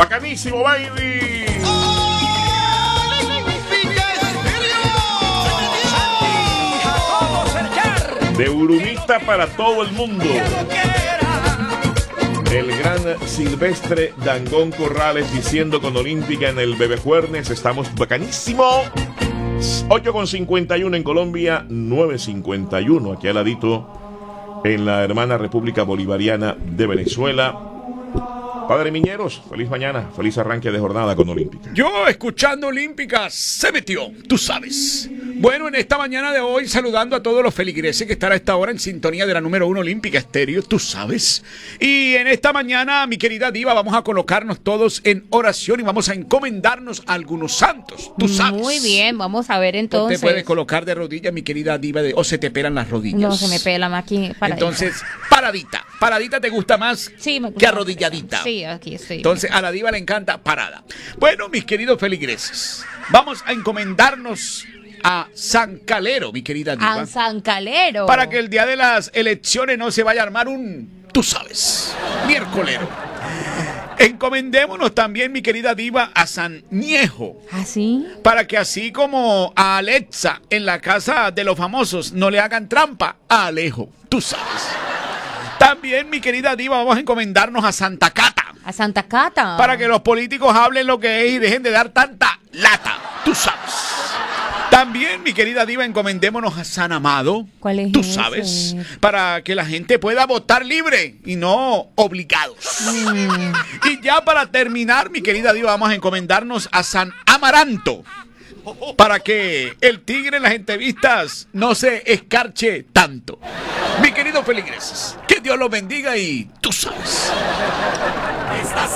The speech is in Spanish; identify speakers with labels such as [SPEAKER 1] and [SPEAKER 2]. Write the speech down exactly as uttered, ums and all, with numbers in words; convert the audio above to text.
[SPEAKER 1] Bacanísimo, baby. De Urumita para todo el mundo. El gran Silvestre Dangón Corrales diciendo con Olímpica en el Bebe Juernes. Estamos bacanísimo. ocho con cincuenta y uno en Colombia, nueve cincuenta y uno aquí al ladito en la hermana República Bolivariana de Venezuela. Padre Miñeros, feliz mañana, feliz arranque de jornada con Olímpica.
[SPEAKER 2] Yo escuchando Olímpica se metió, tú sabes. Bueno, en esta mañana de hoy saludando a todos los feligreses que están a esta hora en sintonía de la número uno Olímpica Estéreo, tú sabes. Y en esta mañana, mi querida Diva, vamos a colocarnos todos en oración y vamos a encomendarnos a algunos santos, tú sabes.
[SPEAKER 3] Muy bien, vamos a ver entonces.
[SPEAKER 2] Te puedes colocar de rodillas, mi querida Diva, de, o se te pelan las rodillas.
[SPEAKER 3] No, se me pelan aquí. Paradita.
[SPEAKER 2] Entonces, paradita. ¿Paradita te gusta más
[SPEAKER 3] sí, me gusta
[SPEAKER 2] que arrodilladita?
[SPEAKER 3] Sí, aquí estoy.
[SPEAKER 2] Entonces, a la Diva le encanta parada. Bueno, mis queridos feligreses, vamos a encomendarnos a San Calero, mi querida Diva.
[SPEAKER 3] A San Calero.
[SPEAKER 2] Para que el día de las elecciones no se vaya a armar un, tú sabes, miércolero. Encomendémonos también, mi querida Diva, a San Niejo.
[SPEAKER 3] ¿Ah, sí?
[SPEAKER 2] Para que así como a Alexa en la casa de los famosos no le hagan trampa a Alejo, tú sabes. También, mi querida Diva, vamos a encomendarnos a Santa Cata.
[SPEAKER 3] A Santa Cata.
[SPEAKER 2] Para que los políticos hablen lo que es y dejen de dar tanta lata, tú sabes. También, mi querida Diva, encomendémonos a San Amado.
[SPEAKER 3] ¿Cuál es
[SPEAKER 2] Tú
[SPEAKER 3] ese?
[SPEAKER 2] sabes, para que la gente pueda votar libre y no obligados. Mm. Y ya para terminar, mi querida Diva, vamos a encomendarnos a San Amaranto. Para que el tigre en las entrevistas no se escarche tanto. Mi querido feligreses, que Dios los bendiga y tú sabes.